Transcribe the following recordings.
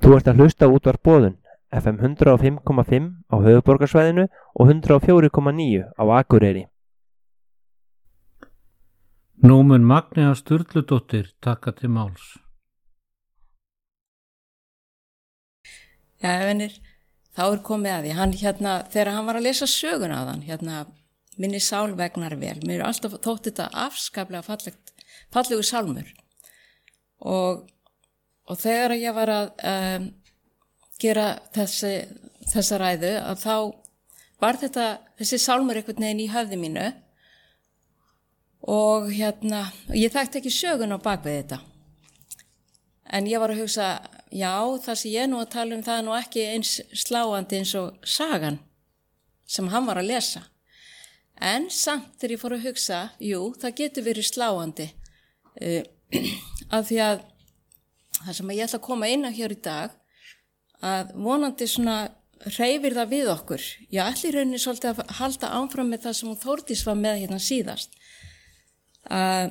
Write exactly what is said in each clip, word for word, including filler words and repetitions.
Þú ert að hlusta á Útvarp Boðun, F M hundrað og fimm komma fimm á höfuðborgarsvæðinu og hundrað og fjögur komma níu á Akureyri. Nú mun Magnea Sturludóttir taka til máls. Já, venir, þá er komið að því. Hann hérna, þegar hann var að lesa söguna að hann, hérna, minni sál vegnar vel. Mér er alltaf þótt þetta afskaplega fallegt, fallegu sálmur. Og, og þegar ég var að um, gera þessi, þessa ræðu, að þá var þetta, þessi sálmur einhvern veginn í höfði mínu. Og hérna, ég þekkti ekki sögun á bakvið þetta. En ég var að hugsa, já, það sem ég nú að tala um það er nú ekki eins sláandi eins og sagan sem hann var að lesa. En samt þegar ég fór að hugsa, jú, það getur verið sláandi. Uh, af því að það sem ég ætla að koma inn á hér í dag, að vonandi svona hreyfir það við okkur. Ég ætla í rauninni svolítið að halda áfram með það sem hún Þórdís var með hérna síðast. Uh,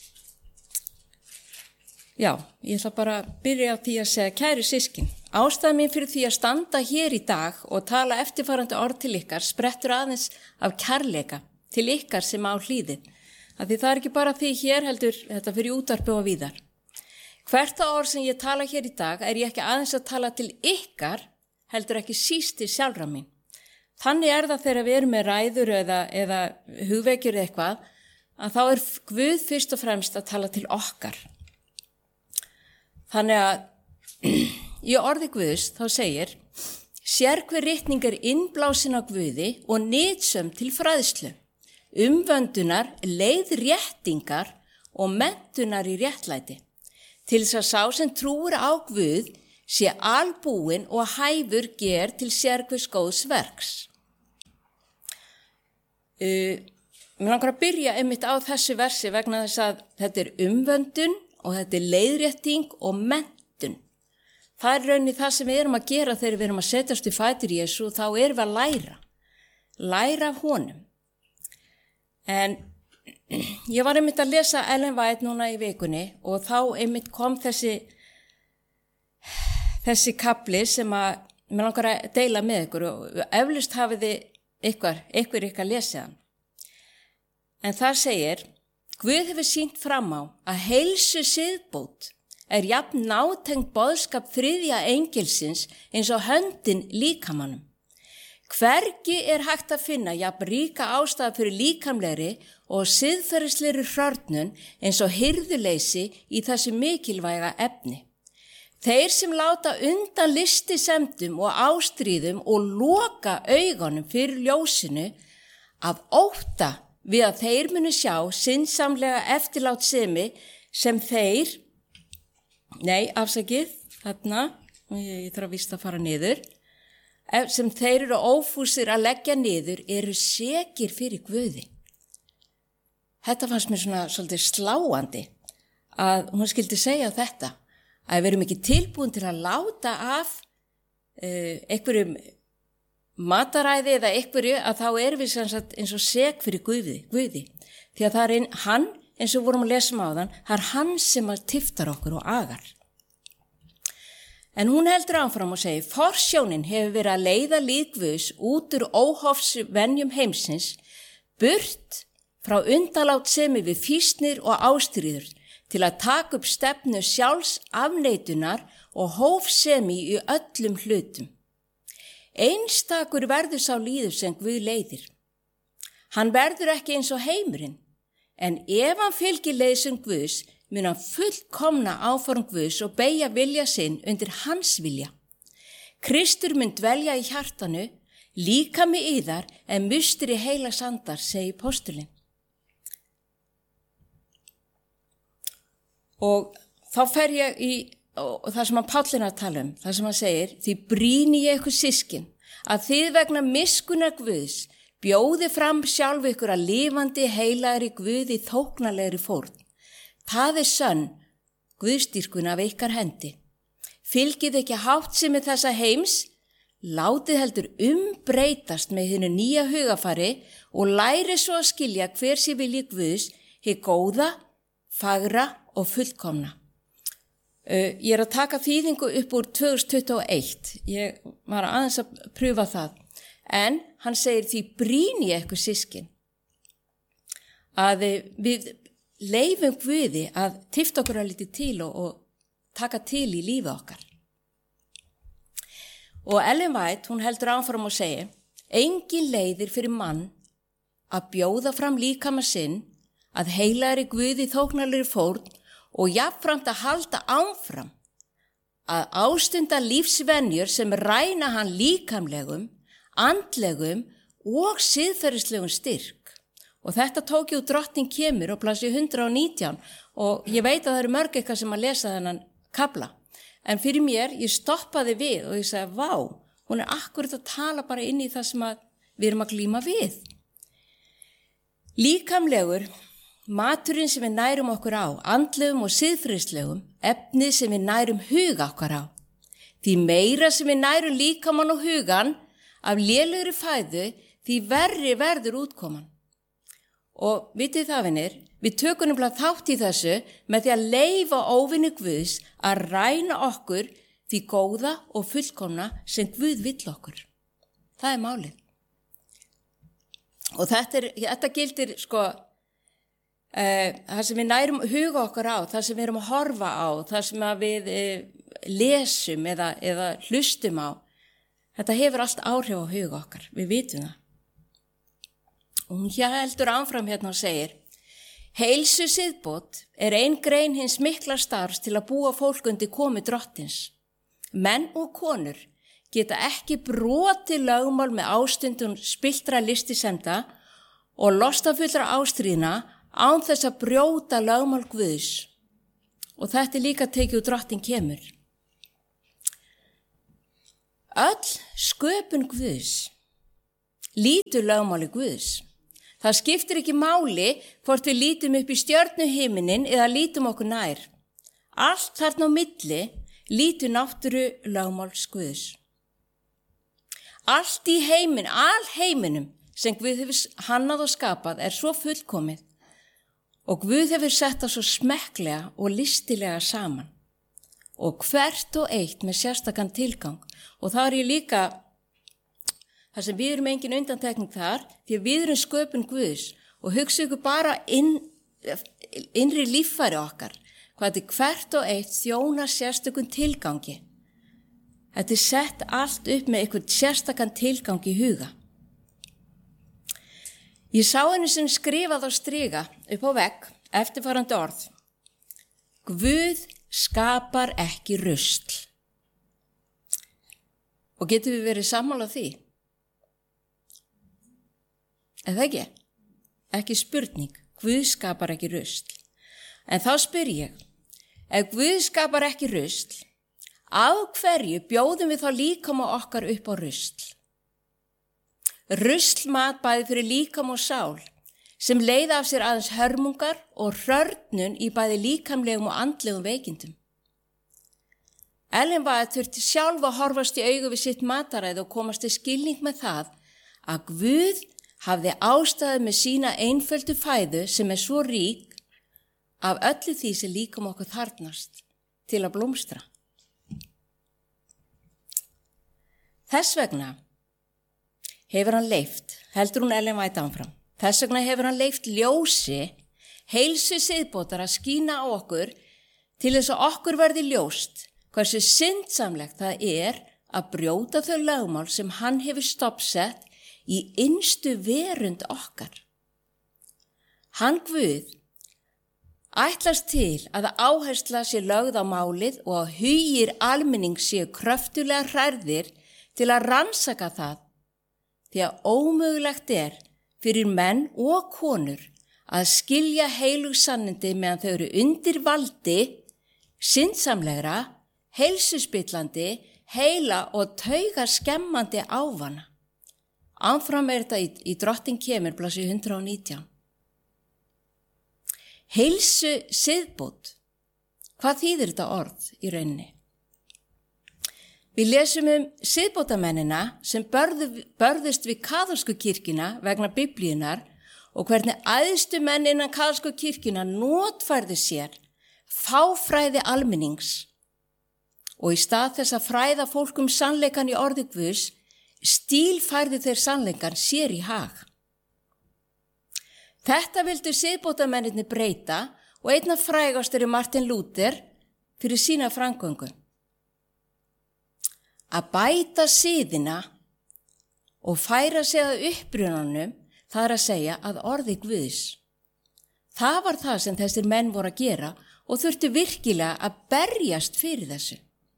já, ég ætla bara að byrja á því að segja, kæru systkin, ástæðan mín fyrir því að standa hér í dag og tala eftirfarandi orð til ykkar sprettur aðeins af kærleika til ykkar sem á hlýðið. Af því það er ekki bara því hér heldur þetta fyrir útvarpi og víðar. Hvert á orð sem ég tala hér í dag er ég ekki aðeins að tala til ykkar heldur ekki síst til sjálfra mín. Þannig er það þegar við erum með ræður eða, eða hugvekjur eitthvað, að þá er Guð fyrst og fremst að tala til okkar. Þannig að í orði Guðs þá segir, sér hver ritning er innblásin á Guði og nytsöm til fræðslu, umvöndunar, leið réttingar og menntunar í réttlæti, til þess að sá sem trúir á Guð sé albúinn og hæfur ger til sér hvers góðs verks. Uh, Mér langar að byrja einmitt á þessu versi vegna þess að þetta er umvöndun og þetta er leiðrétting og menntun. Það er rauninni það sem við erum að gera þegar við erum að setjast í fætur Jesú, þá erum við að læra. Læra af honum. En ég var einmitt að lesa Ellen White núna í vikunni og þá einmitt kom þessi, þessi kapli sem að mér langar að deila með ykkur og eflaust hafið þið ykkur, ykkur ykkar lesið hann. En það segir, Guð hefur sýnt fram á að heilsu siðbót er jafn nátengt boðskap þriðja engilsins eins og höndin líkamannum. Hvergi er hægt að finna jafn ríka ástæða fyrir líkamlegri og siðferðislegri hrörnun eins og hirðuleysi í þessu mikilvæga efni. Þeir sem láta undan listisemdum og ástríðum og loka augunum fyrir ljósinu af ótta við að þeir munu sjá sinnsamlega eftirlátssemi sem þeir, nei, afsakið, þarna, ég, ég þarf að víst að fara niður, sem þeir eru ófúsir að leggja niður, eru sekir fyrir Guði. Þetta fannst mér svona svolítið sláandi að hún skildi segja þetta, að við erum ekki tilbúin til að láta af uh, einhverjum mataræði eða einhverju að þá erum við sagt, eins og sek fyrir Guði, Guði. Því að það er ein, hann, eins og vorum að lesa um áðan, það er hann sem að tiftar okkur og agar. En hún heldur áfram og segir, forsjónin hefur verið að leiða líð Guðs út úr óhofsvenjum heimsins, burt frá undanlátssemi við fýsnir og ástríður til að taka upp stefnu sjálfs afneitunar og hófsemi í öllum hlutum. Einstakur verður sá líður sem Guð leiðir. Hann verður ekki eins og heimurinn, en ef hann fylgir leiðsum Guðs, mun hann fullkomna áform Guðs og beygja vilja sinn undir hans vilja. Kristur mun dvelja í hjartanu, líkami yðar en mustur í heilags andar, segir postulinn. Og þá fer ég í og það sem að Pállinn er að tala um, það sem hann segir, því brýni ég ykkur systkin, að þið vegna miskunnar Guðs bjóði fram sjálf ykkur að lifandi heilagri Guði þóknanlegri fórn. Það er sönn Guðstýrkun af ykkar hendi. Fylgið ekki háttsemi þessa heims, látið heldur umbreytast með hinu nýja hugafari og læri svo að skilja hver sé vilji Guðs, hið góða, fagra og fullkomna. Uh, ég er að taka þýðingu upp úr tvö þúsund tuttugu og eitt. Ég var aðeins að pröfa það. En hann segir því brýni ég eitthvað sískin að við leifum Guði að tifta okkur að lítið til og, og taka til í lífi okkar. Og Ellen White, hún heldur áfram og segir, engin leiðir fyrir mann að bjóða fram líkama sinn, að heilagri Guði þóknarlegri fórn og jafnframt að halda áfram að ástunda lífsvenjur sem ræna hann líkamlegum, andlegum og siðferðislegum styrk. Og þetta tók ég úr Drottning kemur og plassi hundrað og nítján og ég veit að það eru mörg eitthvað sem að lesa þennan kafla. En fyrir mér, ég stoppaði við og ég sagði, vá, hún er akkurat að tala bara inn í það sem að við erum að glíma við. Líkamlegur, maturinn sem við nærum okkur á, andlegum og siðferðislegum, efnið sem við nærum huga okkar á. Því meira sem við nærum líkamann og hugan af lélegri fæðu, því verri verður útkoman. Og vitið það, vinir, við tökum nefnilega þátt í þessu með því að leyfa óvinni Guðs að ræna okkur því góða og fullkomna sem Guð vill okkur. Það er málið. Og þetta, er, þetta gildir, sko, eh, það sem við nærum huga okkar á, það sem við erum að horfa á, það sem við eh, lesum eða, eða hlustum á, þetta hefur allt áhrif á huga okkar, við vitum það. Og hún heldur áfram hérna og segir, heilsu siðbót er ein grein hins mikla starfs til að búa fólk undir komi Drottins. Menn og konur geta ekki brotið lögmál með ástundum spilltra listisemda og lostafullra ástríðna án þess að brjóta lögmál Guðs. Og þetta er líka tekið úr Drottning kemur. Öll sköpun Guðs lítur lögmáli Guðs. Það skiptir ekki máli hvort við lítum upp í stjörnuhiminin eða lítum okkur nær. Allt þarna á milli lítur náttúru lögmáls Guðs. Allt í heimin, all heiminum sem Guð hefur hannað og skapað er svo fullkomið og Guð hefur sett það svo smekklega og listilega saman og hvert og eitt með sérstakann tilgang. Og það er ég líka þar sem við erum engin undantekning þar, því að við erum sköpun Guðs og hugsa ykkur bara inn, innri líffæri okkar, hvað þetta hvert og eitt þjónar sérstökun tilgangi. Þetta er sett allt upp með einhvern sérstakann tilgang í huga. Ég sá henni sem skrifað á striga upp á vegg eftirfarandi orð. Guð skapar ekki rusl. Og getum við verið sammála því? Eða ekki? Ekki spurning, Guð skapar ekki rusl. En þá spyr ég, ef Guð skapar ekki rusl, af hverju bjóðum við þá líkama okkar upp á rusl? Ruslmat bæði fyrir líkam og sál, sem leiða af sér aðeins hörmungar og hrörnun í bæði líkamlegum og andlegum veikindum. Ellen White þurfti sjálf að horfast í augu við sitt mataræði og komast til skilning með það að Guð hafði ástæðu með sína einföldu fæðu sem er svo rík af öllu því sem líkam okkur þarnast til að blómstra. Þess vegna hefur hann leyft, heldur hún Ellen White áfram, þess vegna hefur hann leyft ljósi, heilsu siðbótar að skína á okkur til þess að okkur verði ljóst hversu syndsamlegt það er að brjóta þau lögmál sem hann hefur stoppsett í innstu verund okkar. Hann Guð ætlast til að áhersla sé lögð á málið og að hugir almenning séu kröftulega hrærðir til að rannsaka það, því að ómögulegt er fyrir menn og konur að skilja heilug sannindi meðan þau eru undir valdi, syndsamlegra, heilsuspillandi, heila og taugar skemmandi ávana. Áfram er þetta í, í Drottning kemur, plassi hundrað og nítján. Heilsu siðbót. Hvað þýðir þetta orð í rauninni? Við lesum um siðbótamennina sem börðu, börðust við kaþólsku kirkjuna vegna biblíunar og hvernig æðstu menn innan kaþólsku kirkjuna notfærðu sér fáfræði almennings og í stað þess að fræða fólk um sannleikan í orði Guðs, stílfærðu þeir sannleikan sér í hag. Þetta vildu siðbótarmennirnir breyta og einna frægastur er Martin Luther fyrir sína framgöngu. Að bæta siðina og færa sig að upprunanum, það er að segja að orði Guðs. Það var það sem þessir menn voru að gera og þurftu virkilega að berjast fyrir þessu.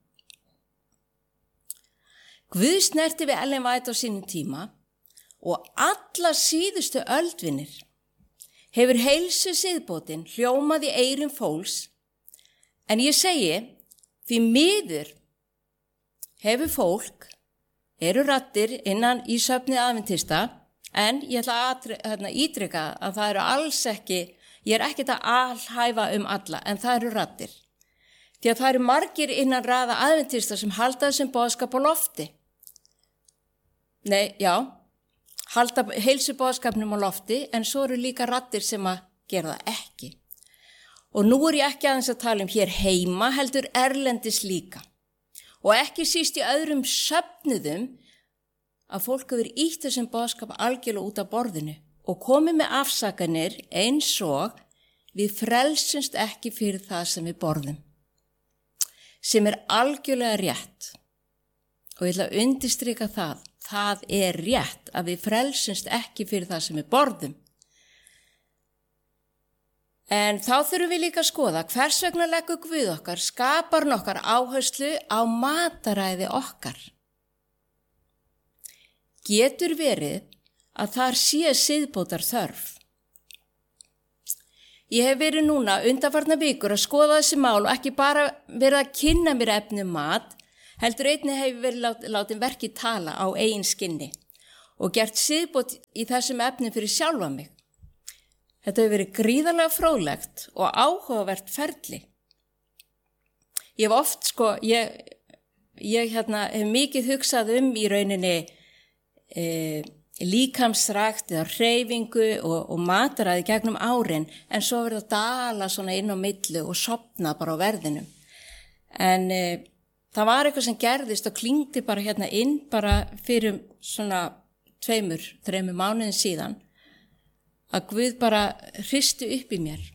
Guð snerti við Ellen White á sínum tíma og alla síðustu öldvinir hefur heilsu siðbótin hljómað í eyrum fólks, en ég segi, því miður hefur fólk, eru raddir innan í söfnið adventista, en ég ætla að hérna, ítreka að það eru alls ekki, ég er ekkert að alhæfa um alla, en það eru raddir. Því að það eru margir innan raða adventista sem halda þessum boðskap á lofti. Nei, já, halda heilsuboðskapnum á lofti, en svo eru líka raddir sem að gera það ekki. Og nú er ég ekki aðeins að tala um hér heima, heldur erlendis líka. Og ekki síst í öðrum söfnuðum að fólk hefur ítt þessum boðskap algjörlega út af borðinu og komið með afsakanir eins og við frelsumst ekki fyrir það sem við borðum. Sem er algjörlega rétt. Og ég ætla að undirstrika það. Það er rétt að við frelsumst ekki fyrir það sem við borðum. En þá þurfum við líka að skoða hvers vegna leggur Guð okkar skapar nokkar áherslu á mataræði okkar. Getur verið að þar sé siðbótar þörf. Ég hef verið núna undanfarna vikur að skoða þessi mál og ekki bara verið að kynna mér efni um mat, heldur einnig hefur verið lát, látin verkið tala á eigin skinni og gert siðbót í þessum efnum fyrir sjálfa mig. Þetta hefur verið gríðarlega fróðlegt og áhugavert ferli. Ég hef oft, sko, ég, ég hérna, hef mikið hugsað um í rauninni e, líkamsrækt eða hreyfingu og, og mataræði gegnum árin, en svo verið að dala svona inn á millu og sofna bara á verðinum. En e, það var eitthvað sem gerðist og klingdi bara hérna inn bara fyrir svona tveimur, þreimur mánuðin síðan að Guð bara hristu upp í mér.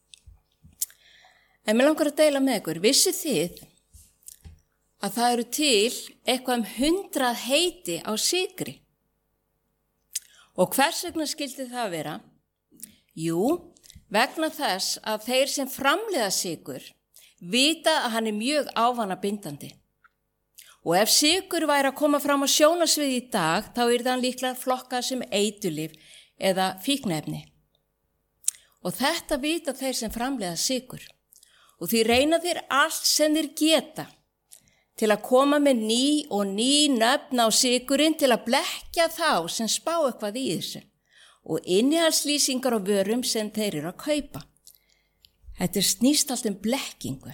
En mér langar að deila með ykkur, vissuð þið að það eru til eitthvað um hundrað heiti á sykri? Og hvers vegna skildi það vera? Jú, vegna þess að þeir sem framleiða sykur vita að hann er mjög ávanabindandi. Og ef sykur væri að koma fram á sjónasviði í dag, þá er það líklega flokkað sem eiturlyf eða fíkniefni. Og þetta vita þeir sem framleiða sykur. Og því reyna þeir allt sem þeir geta til að koma með ný og ný nöfn á sykurinn til að blekkja þá sem spá eitthvað í þessu og innihaldslýsingar á vörum sem þeir eru að kaupa. Þetta er snýst allt um blekkingu.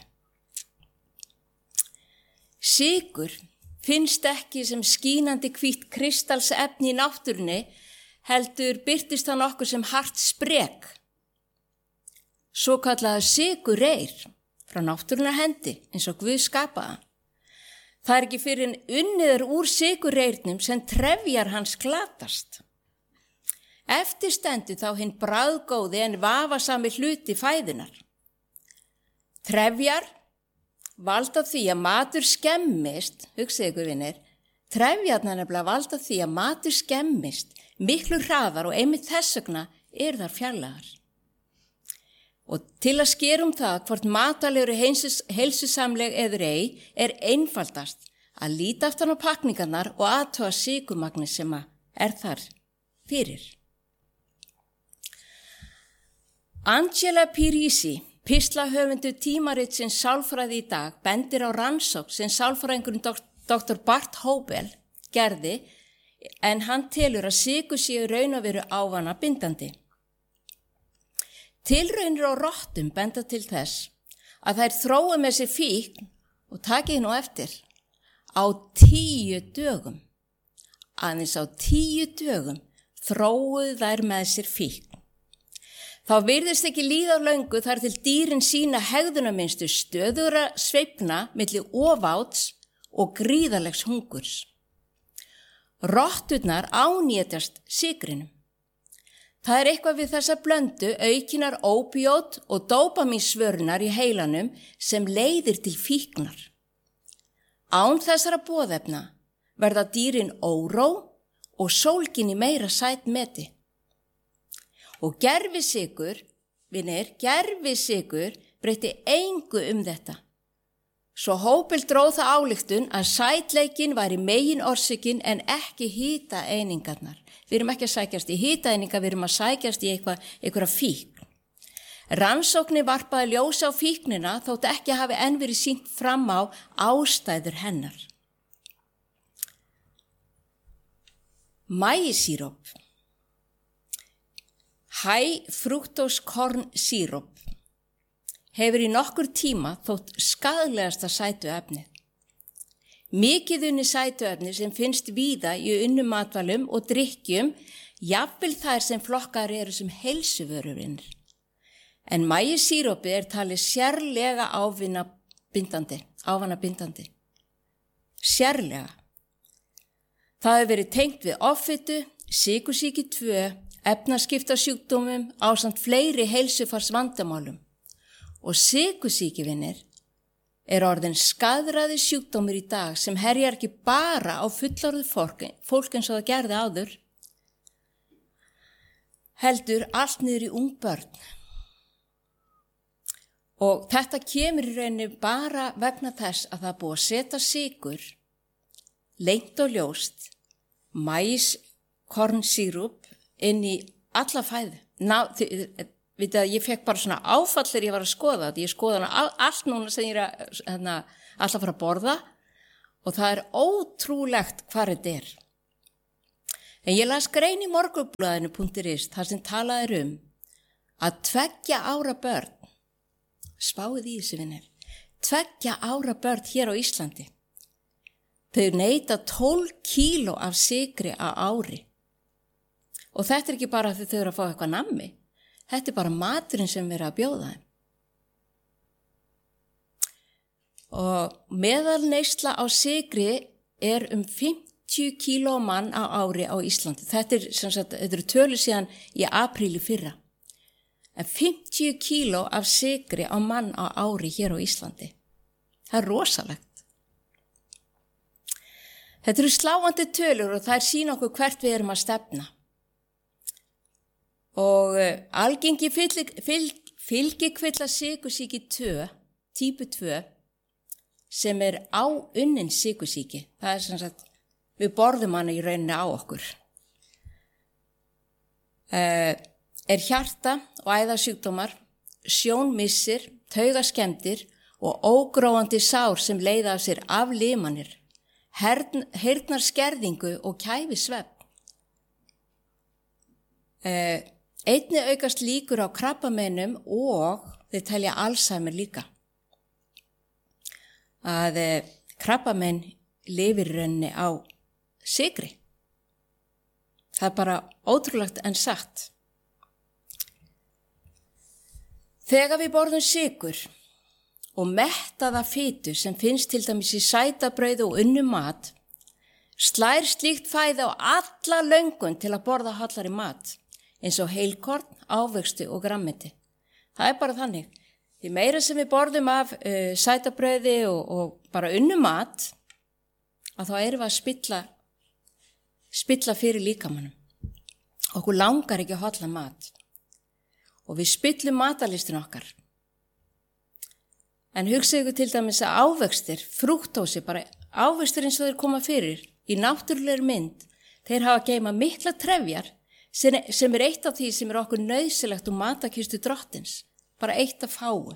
Sykur finnst ekki sem skínandi hvítt kristalsefni í náttúrunni, heldur birtist hann okkur sem hart sprek. Svo kallaði sykureyr frá náttúrunnar hendi, eins og Guð skapaði hann. Það er ekki fyrir en unniður úr sykureyrnum sem trefjar hans glatast. Eftir stendur þá hinn bragðgóði en vafasami hluti fæðunar. Trefjar valda því að matur skemmist, hugsið ykkur vinir, trefjarnar nefnilega valda því að matur skemmist miklu hraðar og einmitt þess vegna eru þar fjarlægar. Og til að skera um það hvort matvæli eru heilsusamleg eður ei er einfaldast að líta aftan á pakningarnar og athuga sykurmagni sem er þar fyrir. Angela Pirisi, pistlahöfundur tímaritsins Sálfræði í dag, bendir á rannsókn sem sálfræðingurinn doktor Bart Hobel gerði, en hann telur að sykur séu raun og veru ávana bindandi. Tilraunir á rottum benda til þess að þær þrói með sér fíkn og takið nú eftir á tíu dögum. Aðeins á tíu dögum þróuð þær með sér fíkn. Þá virðist ekki líða á löngu þar til dýrin sína hegðunarminnstu stöðugra sveifna milli ofáts og gríðarlegs hungurs. Rotturnar ánýtjast sykrinum. Það er eitthvað við þessa blöndu aukinar ópíót og dópamínsvörunar í heilanum sem leiðir til fíknar. Án þessara boðefna verða dýrin óró og sólginni meira sætmeti. Og gervisykur, vinir, gervisykur breytti engu um þetta. Svo Hópel dró það ályktun að sætleikin væri megin orsökin en ekki hita einingarnar. Við erum ekki að sækjast í hita einingar, við erum að sækjast í eitthvað, einhverja fíkn. Rannsóknir varpaði ljósa á fíknina þótt ekki hafi enn verið sýnt fram á ástæður hennar. Maísíróp. High fructose corn syrup hefur í nokkur tíma þótt skaðlegasta sætuefnið. Mikið unni sætuefni sem finnst víða í unnum matvælum og drykkjum, jafnvel þær sem flokkar eru sem heilsuvörurinnir. En maísírópið er talið sérlega ávina bindandi, ávana bindandi. Sérlega. Það hefur verið tengt við offitu, sykursýki tvö, efnaskiptasjúkdómum ásamt fleiri heilsufarsvandamálum. Og sykursýki, vinir, er orðin skaðræði sjúkdómur í dag sem herjar ekki bara á fullorðu fólk, fólk eins og það gerði áður, heldur allt niður í ung börn. Og þetta kemur í rauninni bara vegna þess að það er búið að setja sykur, lengt og ljóst, maískornsýrup inn í alla fæðu. Ná, þið, Vitið að ég fekk bara svona áfall þegar ég var að skoða þetta. Ég skoða hana allt núna sem ég er að, hérna, alltaf fara að borða og það er ótrúlegt hvað þetta er. En ég las grein í morgunblaðinu punktur is þar sem talað er um að tveggja ára börn, spáið í þessu vinir, tveggja ára börn hér á Íslandi. Þau neyta tólf kíló af sykri á ári. Og þetta er ekki bara því þau eru að fá eitthvað nammi. Þetta er bara maturinn sem við erum að bjóða þeim. Og meðalneysla á sykri er um fimmtíu kíló mann á ári á Íslandi. Þetta er, sem sagt, þetta eru tölur síðan í apríli fyrra. En fimmtíu kíló af sykri á mann á ári hér á Íslandi. Það er rosalegt. Þetta eru sláandi tölur og það er sína okkur hvert við erum að stefna. Og algengi fylgikvilla sykursýki tvö, típu tvö, sem er áunnin sykursýki. Það er sem sagt, við borðum hana í rauninni á okkur. Uh, er hjarta og æðasjúkdómar, sjónmissir, taugaskemmdir og ógróandi sár sem leiða af sér aflimanir, heyrnarskerðingu og kæfisvefn. Uh, Einnig aukast líkur á krabbameinum og þeir telja Alzheimer líka. Að eh, krabbamein lifir í rauninni á sykri. Það er bara ótrúlegt en satt. Þegar við borðum sykur og mettaða fitu sem finnst til dæmis í sætabrauði og unnum mat, slær slíkt fæði á alla löngun til að borða hollari mat. Eins og heilkorn, ávexti og grammeti. Það er bara þannig. Því meira sem við borðum af uh, sætabrauði og, og bara unnum mat, að þá erum við að spilla, spilla fyrir líkamannum. Okkur langar ekki að holla mat. Og við spillum matalistin okkar. En hugsið ykkur til dæmis að ávextir, frúktósi, bara ávextir eins og þeir koma fyrir, í náttúrulegri mynd, þeir hafa að geyma mikla trefjar, sem er eitt af því sem er okkur nauðsynlegt og matakistu drottins. Bara eitt af fáu.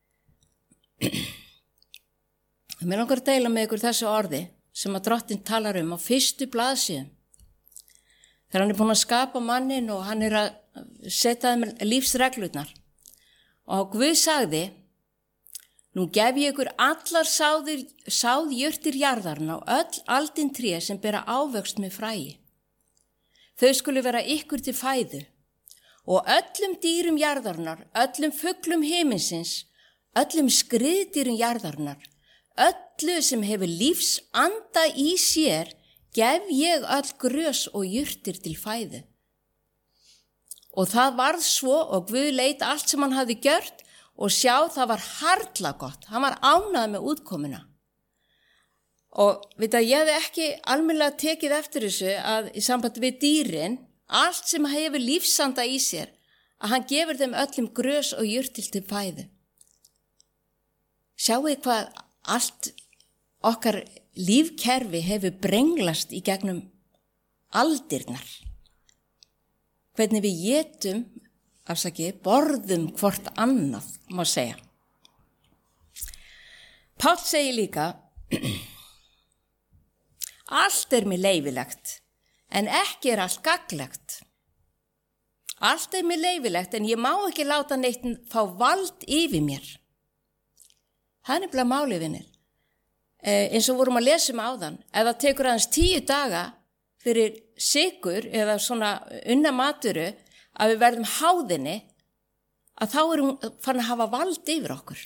Mér langar að deila með ykkur þessu orði sem að drottin talar um á fyrstu blaðsíðum. Þegar hann er búin að skapa mannin og hann er að setja þeim lífsreglurnar. Og Guð sagði, nú gef ég ykkur allar sáðir, sáðjurtir jarðarna og öll aldin tré sem bera ávöxt með fræi. Þau skulu vera ykkur til fæðu og öllum dýrum jarðarinnar, öllum fuglum himinsins, öllum skriðdýrum jarðarinnar, öllu sem hefur lífs anda í sér, gef ég öll grös og jurtir til fæðu. Og það varð svo og Guð leit allt sem hann hafði gjört og sjá það var harla gott, hann var ánægður með útkomuna. Og veit að ég hefði ekki almennilega tekið eftir þessu að í sambandi við dýrin, allt sem hefur lífsanda í sér, að hann gefur þeim öllum grös og jurtir til fæðu. Sjáu hvað allt okkar lífkerfi hefur brenglast í gegnum aldirnar. Hvernig við étum, afsaki, borðum hvort annað, má segja. Páll segir líka, allt er mér leyfilegt, en ekki er allt gagnlegt. Allt er mér leyfilegt, en ég má ekki láta neitt fá vald yfir mér. Það er nefnilega málið, vinir. Eh, eins og vorum að lesa um áðan, ef það tekur aðeins tíu daga fyrir sykur eða svona unna maturu að við verðum háðinni, að þá er hún farin að hafa vald yfir okkur.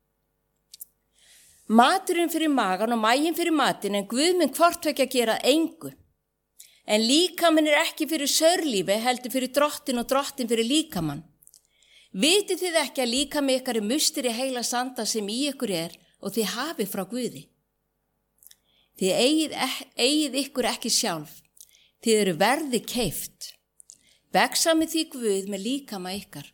Maturinn fyrir magan og maginn fyrir matinn, en Guð mun hvort tveggja gera engu. En líkaminn er ekki fyrir saurlífi, heldur fyrir drottin og drottin fyrir líkamann. Vitið þið ekki að líkami ykkar er mustur í heila sanda sem í ykkur er og þið hafið frá Guði? Þið eigið, eigið ykkur ekki sjálf, þið eru verði keypt. Vexa með því Guð með líkama ykkar.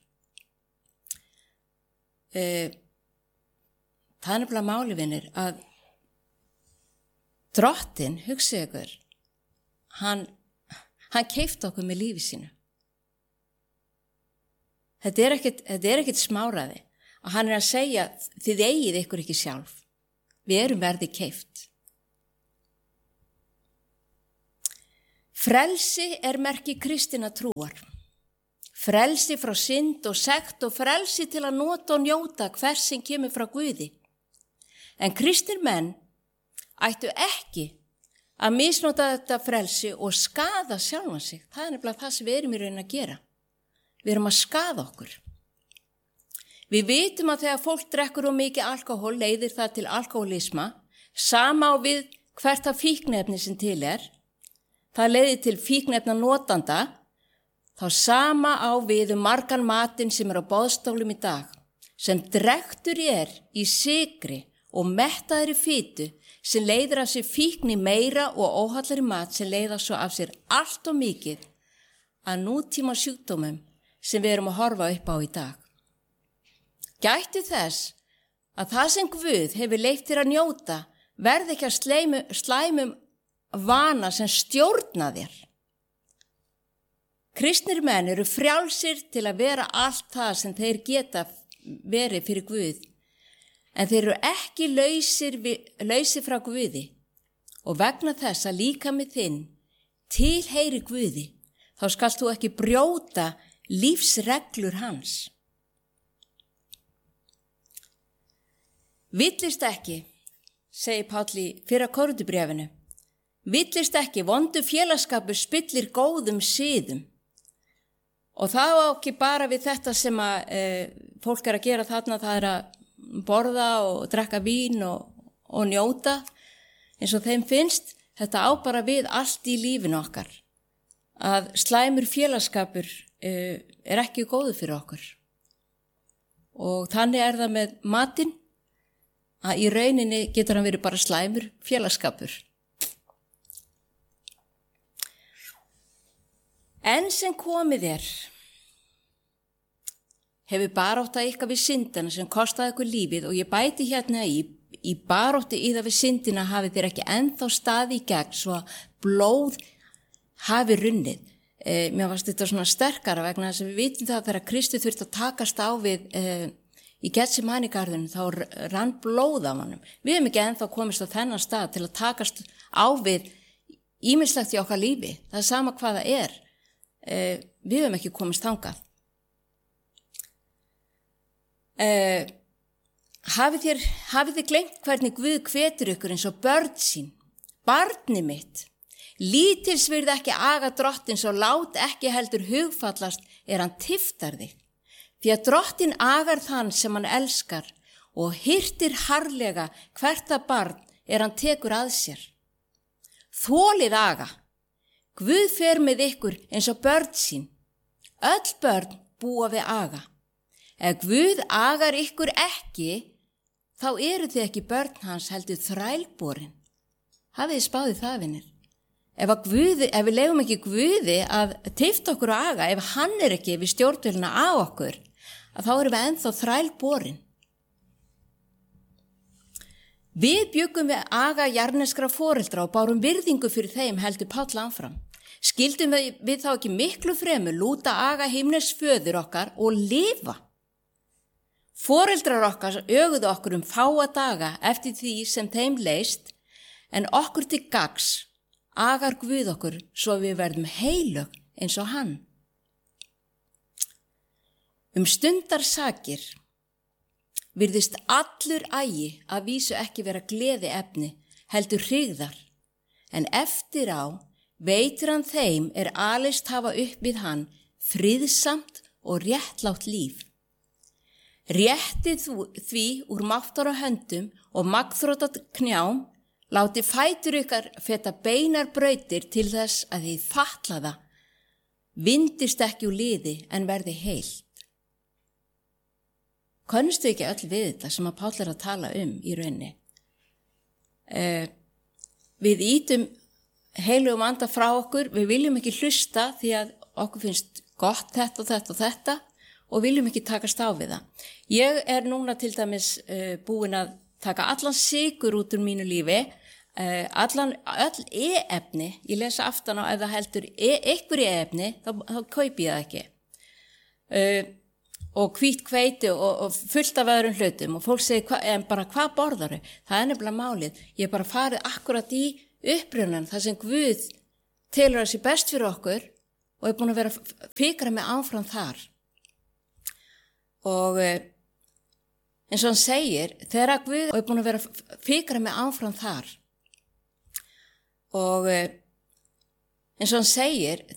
Uh, það er nefnilega máli, vinir, að drottin, hugsið ykkur, hann, hann keypti okkur með lífi sínu. Þetta er ekkit, þetta er ekkit smáraði að hann er að segja þið eigið ykkur ekki sjálf. Við erum verði keypt. Frelsi er merki kristinna trúar. Frelsi frá synd og sekt og frelsi til að nota og njóta hvers sem kemur frá Guði. En kristin menn ættu ekki að misnota þetta frelsi og skaða sjálfan sig. Það er nefnilega það sem við erum í raun að gera. Við erum að skaða okkur. Við vitum að þegar fólk drekkur of mikið alkohól leiðir það til alkohólisma, sama á við hvert af fíknefni sem til er. Það leiðir til fíknefna notanda, þá sama á við um margan matinn sem er á boðstólum í dag, sem drektur er í sykri og mettaðri fitu sem leiðir af sér fíkni meira og óhollari mat sem leiða svo af sér allt og mikið að nútíma sjúkdómum sem við erum að horfa upp á í dag. Gættu þess að það sem Guð hefur leyft þér að njóta verði ekki að slæmu, slæmum vana sem stjórna þér. Kristnir menn eru frjálsir til að vera allt það sem þeir geta verið fyrir Guð, en þeir eru ekki lausir, lausir frá Guði og vegna þess að líkami þinn tilheyri Guði, þá skalt þú ekki brjóta lífsreglur hans. Villist ekki, segir Páll í fyrra Korintubréfinu, villist ekki, vondu félagsskapur spillir góðum siðum. Og það á ekki bara við þetta sem að e, fólk er að gera þarna, það er að borða og drekka vín og, og njóta, eins og þeim finnst, þetta á bara við allt í lífinu okkar. Að slæmur félagsskapur er ekki góður fyrir okkur. Og þannig er það með matinn, að í rauninni getur hann verið bara slæmur félagsskapur. En sem komið er, hefur barátta ykkar við syndina sem kostaði ykkur lífið og ég bæti hérna í, í baróttu í það við syndina hafi þér ekki ennþá staði í gegn svo að blóð hafi runnið. Eh, mér varst þetta svona sterkara vegna þess að við vitum það að þegar Kristi þurfti að takast á við eh, í Getsemanigarðinu þá rann blóð af honum. Við hefum ekki ennþá komist á þennan stað til að takast á við ýmislegt í okkar lífi. Það er sama hvað það er. Eh, við hefum ekki komist þangað. Eh, hafið þér, hafið þér gleymt hvernig Guð hvetur ykkur eins og börn sín, barni mitt. Lítils virði ekki aga drottins og lát ekki heldur hugfallast er hann tiftar þig. Því að drottin agar þann sem hann elskar og hirtir harlega hvert að barn er hann tekur að sér. Þolið aga. Guð fer með ykkur eins og börn sín. Öll börn búa við aga. Ef Guð agar ykkur ekki, þá eru þið ekki börn hans heldur þrælborin. Hafið þið spáðið það, vinir? Ef, Guði, ef við lefum ekki Guði að tifta okkur á aga, ef hann er ekki við stjórnvölina á okkur, að þá erum við ennþá þrælborin. Við bjuggum við aga jarneskra foreldra og bárum virðingu fyrir þeim, heldur Páll áfram. Skildum við, við þá ekki miklu fremur lúta aga himnes föður okkar og lifa. Foreldrar okkar öguðu okkur um fáa daga eftir því sem þeim leist, en okkur til gagns agar Guð okkur svo við verðum heilög eins og hann. Um stundar sakir virðist allur agi að vísu ekki vera gleði efni, heldur hrigðar, en eftir á veitir hann þeim er alist hafa upp við hann friðsamt og réttlátt líf. Réttið því úr máttar á höndum og magþróttat knjám, láti fætur ykkar feta beinar brautir til þess að þið fatlaða vindist ekki úr liði en verði heilt. Könnustu ekki öll við þetta sem að Páll er að tala um í rauninni? Eh, við ítum heilugum anda frá okkur, við viljum ekki hlusta því að okkur finnst gott þetta og þetta og þetta og viljum ekki takast á við það. Ég er núna til dæmis uh, búin að taka allan sykur út úr mínu lífi, uh, allan, öll e-efni, ég lesa aftan á ef það heldur e, einhver e-efni, þá, þá kaupi ég það ekki. Uh, og hvít hveiti og, og fullt af öðrum hlutum og fólk segir, hva, en bara hvað borðar þau? Það er nefnilega málið. Ég er bara farið akkurat í upprunan, það sem Guð telur að sé best fyrir okkur og er búin að vera að fikra mig áfram þar. Og eins og hann segir, þegar Guð og er búin að vera að fikra mig áfram þar. Og eins og hann segir,